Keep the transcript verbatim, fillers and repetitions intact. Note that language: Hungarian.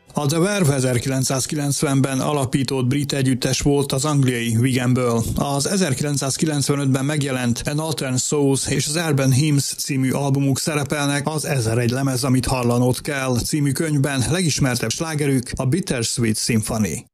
A The Verve ezerkilencszázkilencvenben alapított brit együttes volt az angliai Wiganből. Az ezerkilencszázkilencvenötben megjelent A Northern Souls és az Urban Hymns című albumuk szerepelnek az Ezeregy lemez, amit hallanod kell című könyvben, legismertebb slágerük a Bittersweet Symphony.